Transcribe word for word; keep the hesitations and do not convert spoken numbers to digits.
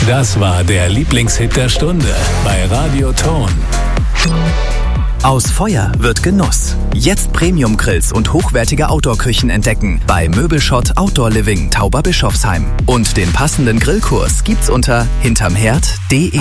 Das war der Lieblingshit der Stunde bei Radio Ton. Aus Feuer wird Genuss. Jetzt Premium-Grills und hochwertige Outdoor-Küchen entdecken bei Möbelschott Outdoor Living Tauberbischofsheim. Und den passenden Grillkurs gibt's unter hintermherd punkt de.